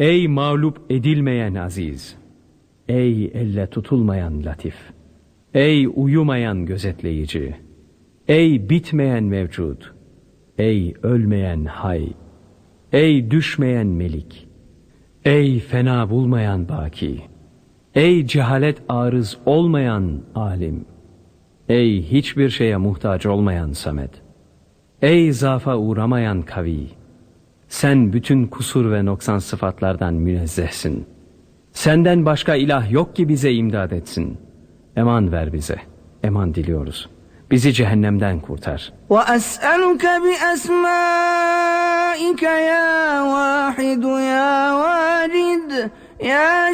Ey mağlup edilmeyen aziz! Ey elle tutulmayan latif! Ey uyumayan gözetleyici! Ey bitmeyen mevcut! Ey ölmeyen hay! Ey düşmeyen melik! Ey fena bulmayan baki! Ey cehalet arız olmayan alim! Ey hiçbir şeye muhtaç olmayan samet! Ey zafa uğramayan kavi! Sen bütün kusur ve noksan sıfatlardan münezzehsin. Senden başka ilah yok ki bize imdad etsin. Eman ver bize, eman diliyoruz. Bizi cehennemden kurtar. وَأَسْأَلُكَ بِأَسْمَائِكَ يَا وَاحِدُ يَا وَاجِدُ يَا